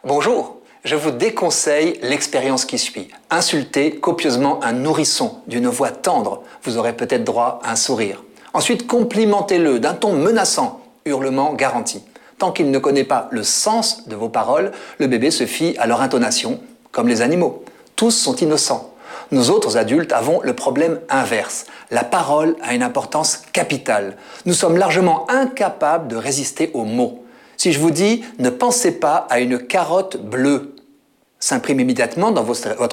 Bonjour, je vous déconseille l'expérience qui suit. Insultez copieusement un nourrisson d'une voix tendre, vous aurez peut-être droit à un sourire. Ensuite, complimentez-le d'un ton menaçant, hurlement garanti. Tant qu'il ne connaît pas le sens de vos paroles, le bébé se fie à leur intonation, comme les animaux. Tous sont innocents. Nous autres adultes avons le problème inverse. La parole a une importance capitale. Nous sommes largement incapables de résister aux mots. Si je vous dis « ne pensez pas à une carotte bleue », s'imprime immédiatement dans votre